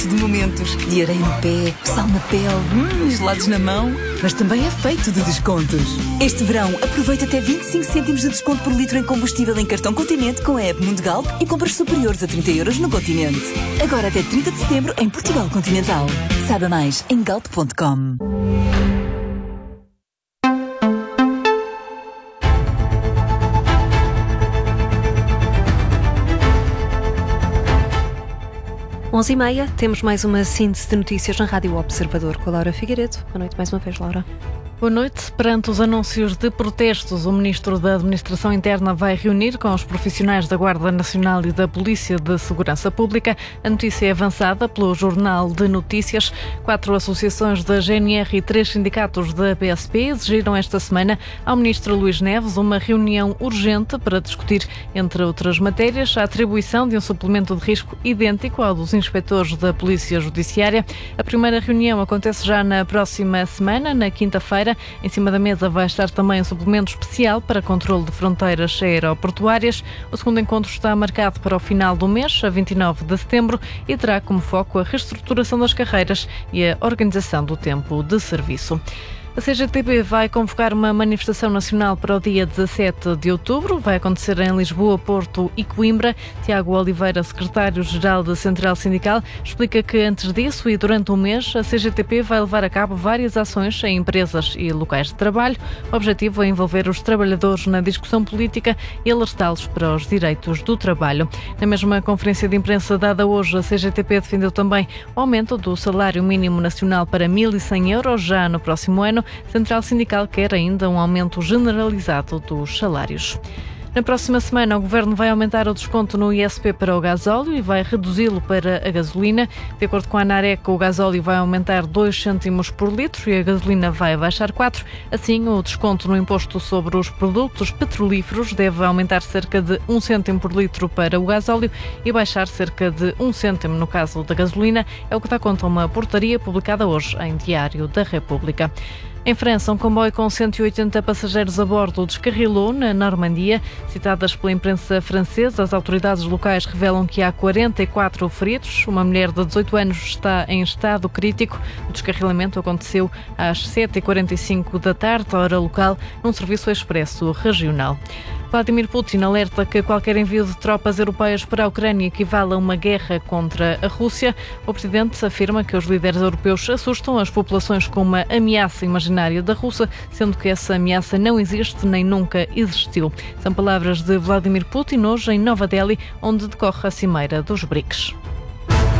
de momentos, de areia no pé, sal na pele, gelados na mão, mas também é feito de descontos. Este verão, aproveita até 25 cêntimos de desconto por litro em combustível em cartão Continente com a app Mundo Galp e compras superiores a 30 € no Continente. Agora até 30 de setembro em Portugal Continental. Saiba mais em galp.com. Onze e meia, temos mais uma síntese de notícias na Rádio Observador com a Laura Figueiredo. Boa noite mais uma vez, Laura. Boa noite. Perante os anúncios de protestos, o Ministro da Administração Interna vai reunir com os profissionais da Guarda Nacional e da Polícia de Segurança Pública. A notícia é avançada pelo Jornal de Notícias. 4 associações da GNR e 3 sindicatos da PSP exigiram esta semana ao Ministro Luís Neves uma reunião urgente para discutir, entre outras matérias, a atribuição de um suplemento de risco idêntico ao dos inspectores da Polícia Judiciária. A primeira reunião acontece já na próxima semana, na quinta-feira. Em cima da mesa vai estar também um suplemento especial para controle de fronteiras aeroportuárias. O segundo encontro está marcado para o final do mês, a 29 de setembro, e terá como foco a reestruturação das carreiras e a organização do tempo de serviço. A CGTP vai convocar uma manifestação nacional para o dia 17 de outubro. Vai acontecer em Lisboa, Porto e Coimbra. Tiago Oliveira, secretário-geral da Central Sindical, explica que antes disso e durante o mês a CGTP vai levar a cabo várias ações em empresas e locais de trabalho. O objetivo é envolver os trabalhadores na discussão política e alertá-los para os direitos do trabalho. Na mesma conferência de imprensa dada hoje, a CGTP defendeu também o aumento do salário mínimo nacional para 1.100 € já no próximo ano. A Central Sindical quer ainda um aumento generalizado dos salários. Na próxima semana, o Governo vai aumentar o desconto no ISP para o gasóleo e vai reduzi-lo para a gasolina. De acordo com a ANAREC, o gasóleo vai aumentar 2 cêntimos por litro e a gasolina vai baixar 4. Assim, o desconto no imposto sobre os produtos petrolíferos deve aumentar cerca de 1 cêntimo por litro para o gasóleo e baixar cerca de 1 cêntimo no caso da gasolina. É o que dá conta uma portaria publicada hoje em Diário da República. Em França, um comboio com 180 passageiros a bordo descarrilou na Normandia. Citadas pela imprensa francesa, as autoridades locais revelam que há 44 feridos. Uma mulher de 18 anos está em estado crítico. O descarrilamento aconteceu às 7h45 da tarde, hora local, num serviço expresso regional. Vladimir Putin alerta que qualquer envio de tropas europeias para a Ucrânia equivale a uma guerra contra a Rússia. O presidente afirma que os líderes europeus assustam as populações com uma ameaça imaginária da Rússia, sendo que essa ameaça não existe nem nunca existiu. São palavras de Vladimir Putin hoje em Nova Delhi, onde decorre a cimeira dos BRICS.